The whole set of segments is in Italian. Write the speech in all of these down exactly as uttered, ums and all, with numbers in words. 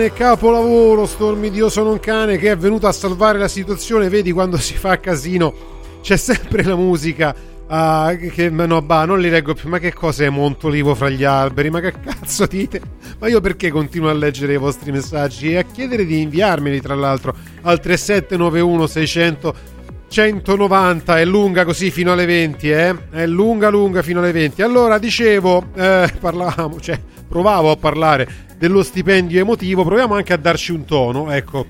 Capolavoro, Stormy Dio sono un cane, che è venuto a salvare la situazione. Vedi, quando si fa casino c'è sempre la musica. Uh, che no, bah, non li leggo più. Ma che cos'è Montolivo fra gli alberi? Ma che cazzo dite? Ma io perché continuo a leggere i vostri messaggi e a chiedere di inviarmeli, tra l'altro, al tre sette nove uno sei zero zero centonovanta. È lunga così fino alle venti, eh? È lunga lunga fino alle venti. Allora, dicevo, eh, parlavamo, cioè provavo a parlare dello stipendio emotivo. Proviamo anche a darci un tono, ecco.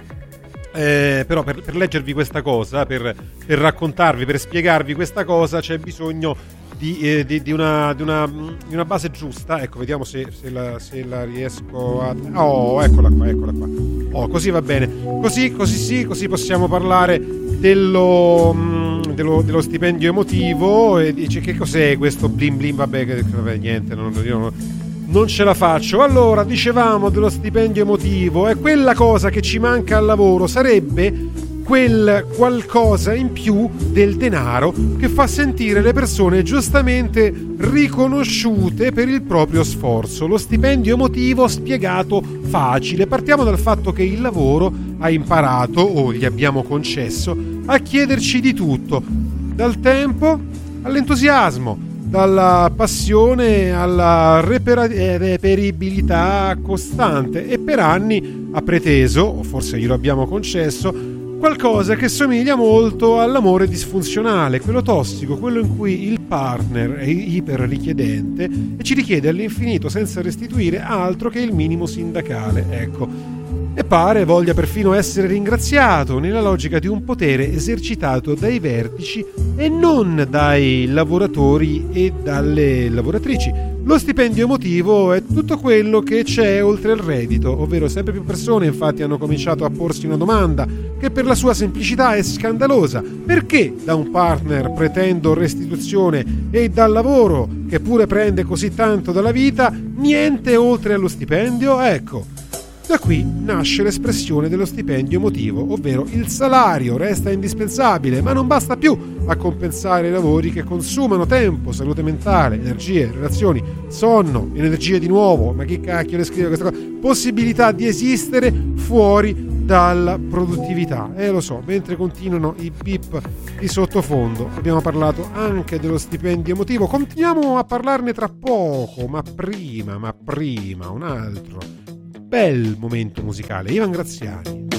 Eh, però per, per leggervi questa cosa, per, per raccontarvi, per spiegarvi questa cosa, c'è bisogno di, eh, di, di, una, di, una, di una base giusta. Ecco, vediamo se, se, la, se la riesco a... Oh, eccola qua, eccola qua. Oh, così va bene. Così, così sì, così possiamo parlare dello, mh, dello, dello stipendio emotivo. E dice, che cos'è questo blim blim? Vabbè, che, vabbè niente, non, io non... non ce la faccio. Allora, dicevamo dello stipendio emotivo, e quella cosa che ci manca al lavoro sarebbe quel qualcosa in più del denaro che fa sentire le persone giustamente riconosciute per il proprio sforzo. Lo stipendio emotivo spiegato facile. Partiamo dal fatto che il lavoro ha imparato, o gli abbiamo concesso, a chiederci di tutto, dal tempo all'entusiasmo, dalla passione alla repera- reperibilità costante, e per anni ha preteso, o forse glielo abbiamo concesso, qualcosa che somiglia molto all'amore disfunzionale, quello tossico, quello in cui il partner è iper richiedente e ci richiede all'infinito senza restituire altro che il minimo sindacale, ecco. E pare voglia perfino essere ringraziato, nella logica di un potere esercitato dai vertici e non dai lavoratori e dalle lavoratrici. Lo stipendio emotivo è tutto quello che c'è oltre il reddito, ovvero sempre più persone infatti hanno cominciato a porsi una domanda che per la sua semplicità è scandalosa. Perché da un partner pretendo restituzione e dal lavoro, che pure prende così tanto dalla vita, niente oltre allo stipendio? Ecco. Da qui nasce l'espressione dello stipendio emotivo, ovvero il salario resta indispensabile, ma non basta più a compensare i lavori che consumano tempo, salute mentale, energie, relazioni, sonno, energie di nuovo, ma chi cacchio le scrive questa cosa? Possibilità di esistere fuori dalla produttività. E eh, lo so, mentre continuano i beep di sottofondo, abbiamo parlato anche dello stipendio emotivo, continuiamo a parlarne tra poco, ma prima, ma prima, un altro bel momento musicale. Ivan Graziani.